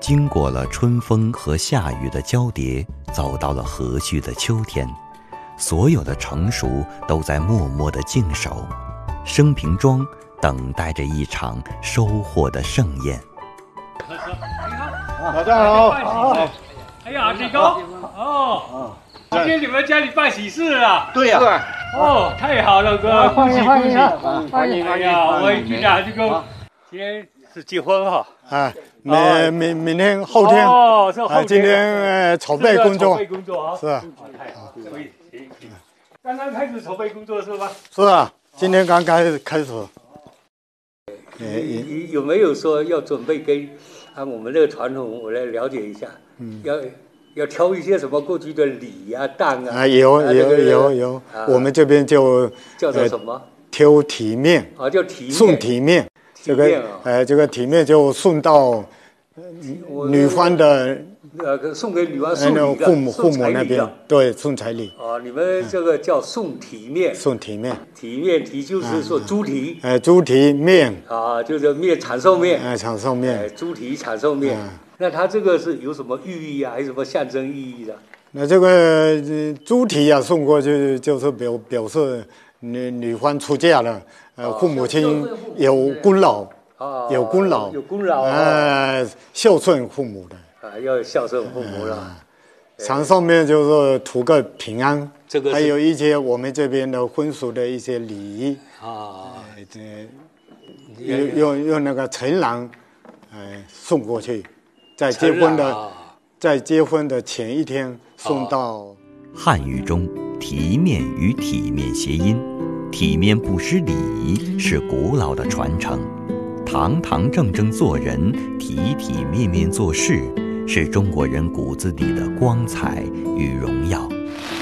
经过了春风和夏雨的交叠，走到了和煦的秋天，所有的成熟都在默默地静守，生平庄等待着一场收获的盛宴。 大家好， 哎呀，志高，哦，今天你们家里办喜事啊？ 对呀， 哦，太好了，哥，恭喜恭喜！ 欢迎哎呀，我一听啊，这个今天是结婚哈。 啊，明天后天， 哦，是后天。 今天筹备工作，是啊， 太好，可以，刚刚开始筹备工作是吧？ 是啊，今天刚开始。 你有没有说要准备跟按我们这个传统，我来了解一下？要挑一些什么过去的礼啊、当啊？ 有，我们这边就叫做什么？ 挑体面啊，叫体面。 送体面，这个体面就送到女方的。 送给女方送礼的父母那边，对，送彩礼。 啊，你们这个叫送体面。送体面，体就是说猪蹄。 猪蹄面。啊， 就是面长寿面。 长寿面。 猪蹄长寿面。那它这个是有什么寓意啊？还是什么象征意义的？ 那这个猪蹄啊，送过去就是表示女方出嫁了，父母亲有功劳。有功劳。孝顺父母的。 要孝顺父母了。 长寿面就是图个平安， 这个还有一些我们这边的婚俗的一些礼仪用那个陈郎，送过去，在结婚的前一天送到。 汉语中，体面与体面谐音，体面不失礼仪是古老的传承，堂堂正正做人，体体面面做事。是中国人骨子里的光彩与荣耀。